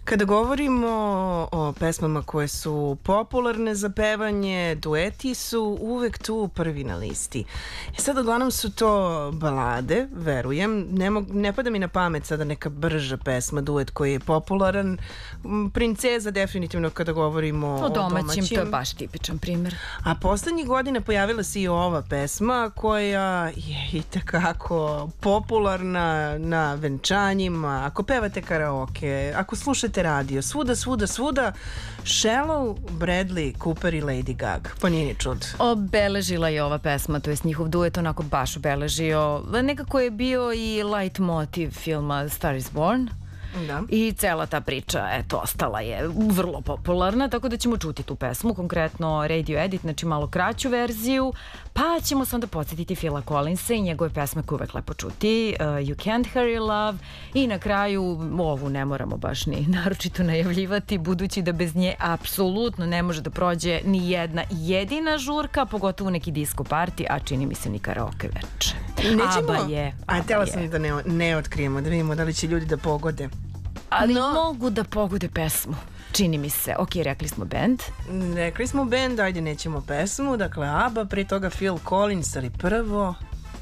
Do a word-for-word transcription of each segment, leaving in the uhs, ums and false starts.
Kada govorimo o pesmama koje su popularne za pevanje, dueti su uvek tu prvi na listi. E sad, uglavnom su to balade, verujem. Ne, mog, ne pada mi na pamet sada neka brža pesma, duet koji je popularan. Princeza definitivno kada govorimo o, o domaćim. domaćim. To je baš tipičan primer. A poslednjih godina pojavila se i ova pesma koja je itekako popularna na venčanjima, ako pevate karaoke, ako slušate radio, svuda, svuda, svuda. Shallow, Bradley Cooper i Lady Gaga. Pa nije ni čud. Obeležila je ova pesma, to je njihov duet onako baš obeležio. Nekako je bio i light motiv filma Star is Born. Da. I cela ta priča, eto, ostala je vrlo popularna, tako da ćemo čuti tu pesmu, konkretno radio edit, znači malo kraću verziju, pa ćemo se onda podsjetiti Phila Collinsa i njegove pesme koje uvek lepo čuti, uh, You Can't Hurry Love, i na kraju ovu ne moramo baš ni naročito najavljivati, budući da bez nje apsolutno ne može da prođe ni jedna jedina žurka, pogotovo neki disco party, a čini mi se ni karaoke veče. Nećemo, Aba je. A tela sam da ne, ne otkrijemo, da vidimo da li će ljudi da pogode. Ali no, mogu da pogode pesmu. Čini mi se. Ok, rekli smo band. Rekli smo band, ajde nećemo pesmu. Dakle, ABBA, prije toga Phil Collins, ali prvo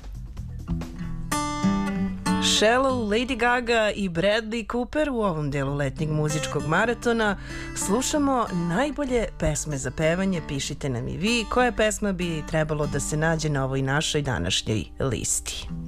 Shallow, Lady Gaga i Bradley Cooper. U ovom delu letnjeg muzičkog maratona slušamo najbolje pesme za pevanje. Pišite nam i vi koja pesma bi trebalo da se nađe na ovoj našoj današnjoj listi.